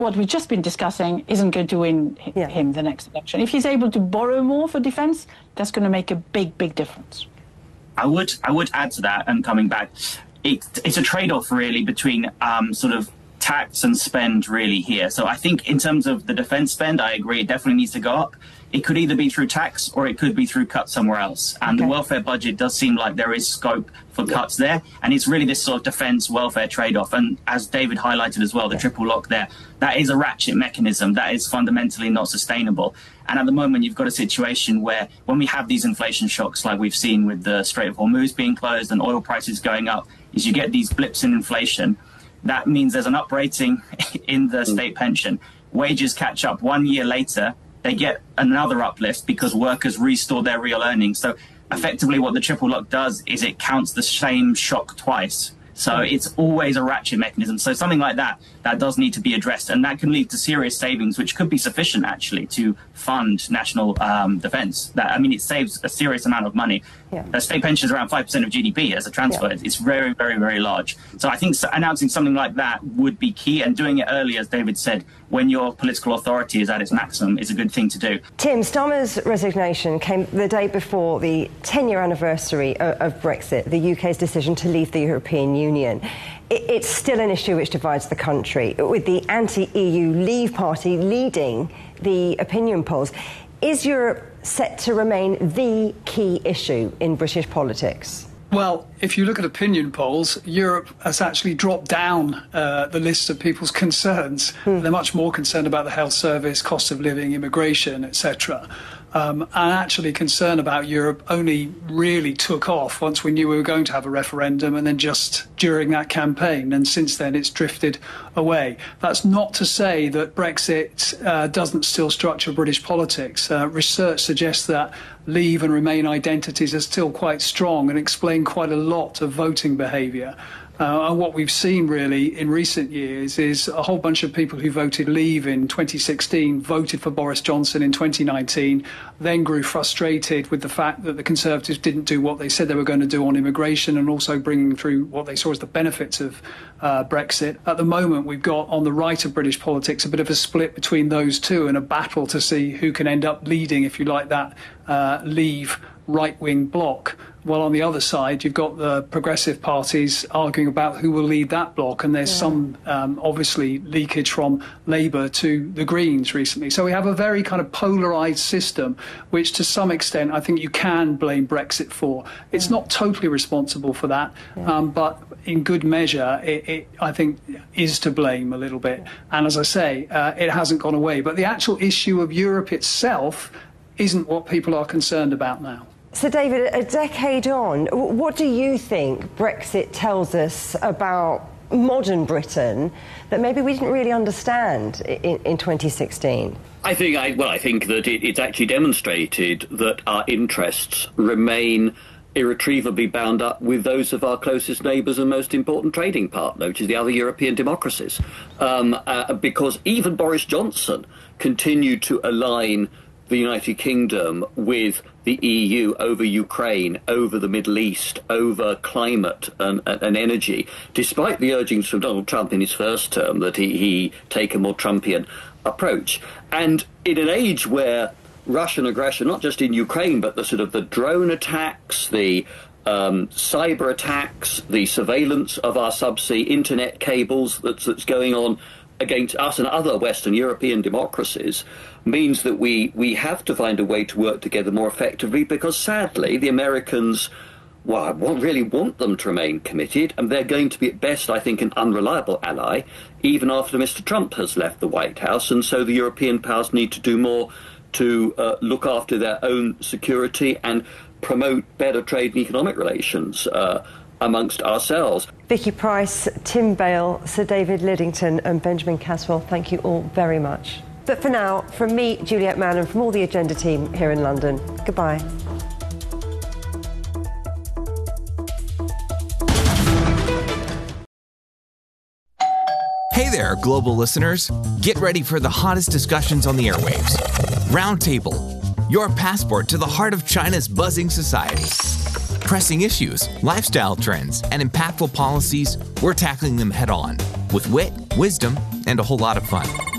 what we've just been discussing isn't going to win him the next election. If he's able to borrow more for defence, that's going to make a big, big difference. I would add to that, and coming back, it's a trade-off really between sort of tax and spend really here. So I think in terms of the defence spend, I agree, it definitely needs to go up. It could either be through tax or it could be through cuts somewhere else. And the welfare budget does seem like there is scope for cuts there. And it's really this sort of defence welfare trade-off. And as David highlighted as well, the triple lock there, that is a ratchet mechanism that is fundamentally not sustainable. And at the moment, you've got a situation where when we have these inflation shocks like we've seen with the Strait of Hormuz being closed and oil prices going up, is you get these blips in inflation. That means there's an uprating in the state pension. Wages catch up 1 year later. They get another uplift because workers restore their real earnings. So effectively what the triple lock does is it counts the same shock twice. So it's always a ratchet mechanism. So something like that does need to be addressed. And that can lead to serious savings, which could be sufficient, actually, to fund national defence. It saves a serious amount of money. State pension is around 5% of GDP as a transfer. It's very, very, very large. So I think announcing something like that would be key. And doing it early, as David said, when your political authority is at its maximum, is a good thing to do. Tim, Starmer's resignation came the day before the 10-year anniversary of Brexit, the UK's decision to leave the European Union. It's still an issue which divides the country, with the anti-EU Leave Party leading the opinion polls. Is Europe set to remain the key issue in British politics? Well, if you look at opinion polls, Europe has actually dropped down the list of people's concerns. They're much more concerned about the health service, cost of living, immigration, etc. And actually concern about Europe only really took off once we knew we were going to have a referendum, and then just during that campaign. And since then, it's drifted away. That's not to say that Brexit doesn't still structure British politics. Research suggests that Leave and Remain identities are still quite strong and explain quite a lot of voting behaviour. And what we've seen really in recent years is a whole bunch of people who voted Leave in 2016 voted for Boris Johnson in 2019, then grew frustrated with the fact that the Conservatives didn't do what they said they were going to do on immigration and also bringing through what they saw as the benefits of Brexit. At the moment, we've got on the right of British politics a bit of a split between those two and a battle to see who can end up leading, if you like, that Leave right-wing bloc. While on the other side, you've got the progressive parties arguing about who will lead that bloc, and there's some, obviously, leakage from Labour to the Greens recently. So we have a very kind of polarised system, which to some extent I think you can blame Brexit for. It's not totally responsible for that, but in good measure, it I think, is to blame a little bit. And as I say, it hasn't gone away. But the actual issue of Europe itself isn't what people are concerned about now. So, David, a decade on, what do you think Brexit tells us about modern Britain that maybe we didn't really understand in 2016? I think that it's actually demonstrated that our interests remain irretrievably bound up with those of our closest neighbours and most important trading partner, which is the other European democracies. Because even Boris Johnson continued to align the United Kingdom with the EU over Ukraine, over the Middle East, over climate and energy, despite the urgings from Donald Trump in his first term that he take a more Trumpian approach. And in an age where Russian aggression, not just in Ukraine, but the sort of the drone attacks, the cyber attacks, the surveillance of our subsea internet cables that's going on against us and other Western European democracies, means that we have to find a way to work together more effectively, because sadly the Americans, I really want them to remain committed, and they're going to be at best, I think, an unreliable ally even after Mr. Trump has left the White House. And so the European powers need to do more to look after their own security and promote better trade and economic relations amongst ourselves. Vicky Pryce, Tim Bale, Sir David Lidington and Benjamin Caswell, thank you all very much. But for now, from me, Juliet Mann, and from all the Agenda team here in London, goodbye. Hey there, global listeners. Get ready for the hottest discussions on the airwaves. Roundtable, your passport to the heart of China's buzzing society. Pressing issues, lifestyle trends, and impactful policies, we're tackling them head on with wit, wisdom, and a whole lot of fun.